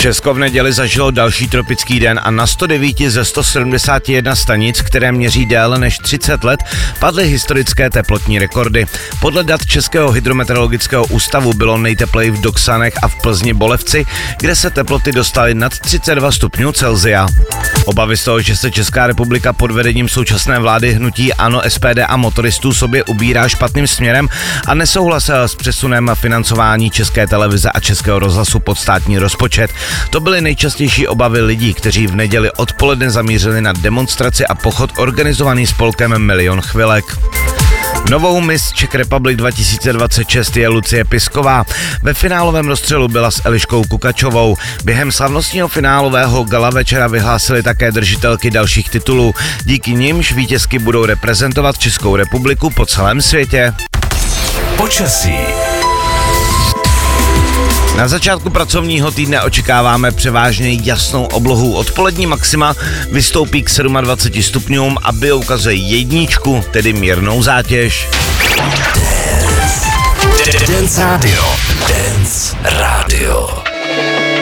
Česko v neděli zažilo další tropický den a na 109 ze 171 stanic, které měří déle než 30 let, padly historické teplotní rekordy. Podle dat Českého hydrometeorologického ústavu bylo nejtepleji v Doksanech a v Plzni Bolevci, kde se teploty dostaly nad 32 stupňů Celsia. Obavy z toho, že se Česká republika pod vedením současné vlády hnutí ANO, SPD a motoristů sobě ubírá špatným směrem a nesouhlas s přesunem financování České televize a Českého rozhlasu pod státní rozpočet. To byly nejčastější obavy lidí, kteří v neděli odpoledne zamířili na demonstraci a pochod organizovaný spolkem Milion chvilek. Novou Miss Czech Republic 2026 je Lucie Pisková. Ve finálovém rozstřelu byla s Eliškou Kukačovou. Během slavnostního finálového gala večera vyhlásili také držitelky dalších titulů. Díky nimž vítězky budou reprezentovat Českou republiku po celém světě. Počasí. Na začátku pracovního týdne očekáváme převážně jasnou oblohu. Odpolední maxima vystoupí k 27 stupňům a bio ukazuje jedničku, tedy mírnou zátěž. Dance Radio.